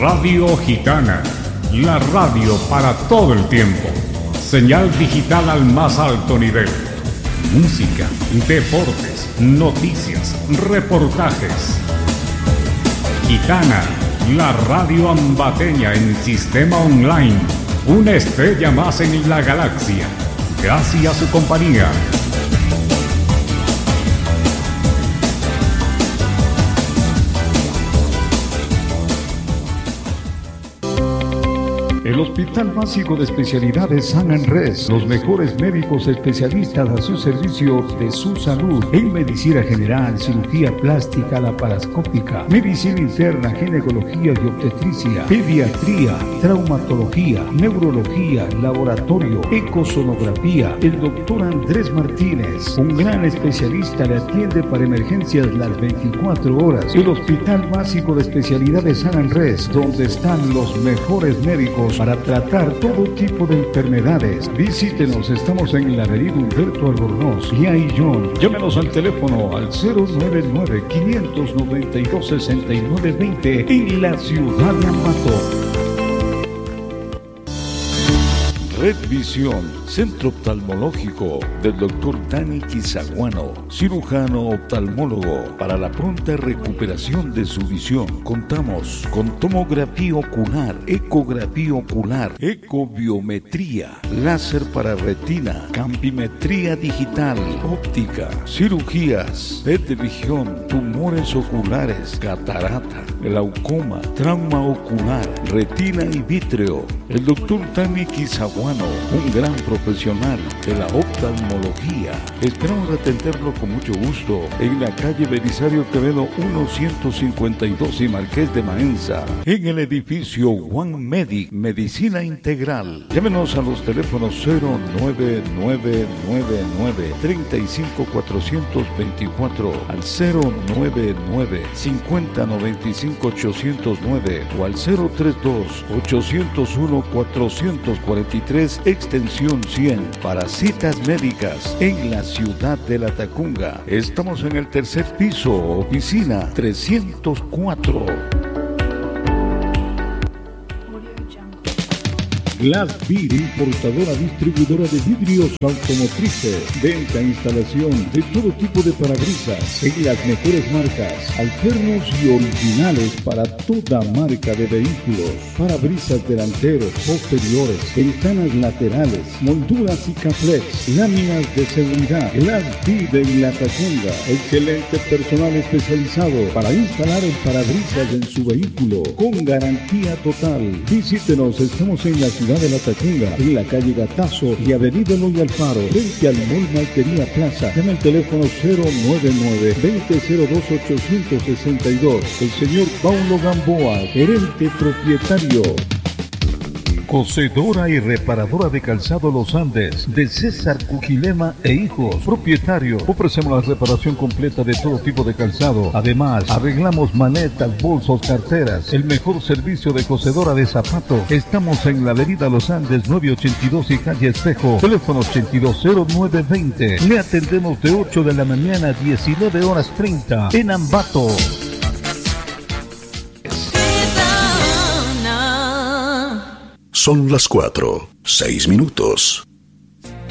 Radio Gitana, la radio para todo el tiempo. Señal digital al más alto nivel. Música, deportes, noticias, reportajes. Gitana, la radio ambateña en sistema online. Una estrella más en la galaxia. Gracias a su compañía. El Hospital Básico de Especialidades San Andrés, los mejores médicos especialistas a su servicio de su salud en medicina general, cirugía plástica, laparoscópica, medicina interna, ginecología y obstetricia, pediatría, traumatología, neurología, laboratorio, ecosonografía. El doctor Andrés Martínez, un gran especialista, le atiende para emergencias las 24 horas. El Hospital Básico de Especialidades San Andrés, donde están los mejores médicos para tratar todo tipo de enfermedades. Visítenos, estamos en la avenida Humberto Albornoz y Aillón. Llámenos al teléfono al 099-592-6920 en la ciudad de Ambato. Red Visión, Centro Oftalmológico del Dr. Dani Quizaguano, cirujano oftalmólogo, para la pronta recuperación de su visión. Contamos con tomografía ocular, ecografía ocular, ecobiometría, láser para retina, campimetría digital, óptica, cirugías, PET de visión, tumores oculares, catarata, glaucoma, trauma ocular, retina y vítreo. El Dr. Dani Quizaguano, un gran profesional de la oftalmología. Esperamos atenderlo con mucho gusto en la calle Belisario Quevedo 1152 y Marqués de Maenza, en el edificio One Medic, Medicina Integral. Llámenos a los teléfonos 09999-35424, al 099-5095-809 o al 032-801-443, extensión 100, para citas médicas en la ciudad de La Tacunga. Estamos en el tercer piso, oficina 304. Glass Beer, importadora distribuidora de vidrios automotrices, venta e instalación de todo tipo de parabrisas en las mejores marcas, alternos y originales para toda marca de vehículos, parabrisas delanteros, posteriores, ventanas laterales, molduras y caplex, láminas de seguridad. Glass Beer en La Tacunga, excelente personal especializado para instalar el parabrisas en su vehículo con garantía total. Visítenos, estamos en la ciudad de La Tacunga, en la calle Gatazo y avenida Eloy Alfaro, frente al Mall Maltería Plaza. Llama al teléfono 099-2002-862. El señor Paulo Gamboa, gerente propietario. Cosedora y reparadora de calzado Los Andes, de César Cujilema e Hijos, propietario. Ofrecemos la reparación completa de todo tipo de calzado. Además, arreglamos manetas, bolsos, carteras. El mejor servicio de cosedora de zapatos. Estamos en la avenida Los Andes 982 y calle Espejo. Teléfono 820920. Le atendemos de 8 de la mañana a 19:30 en Ambato. Son las 4:06.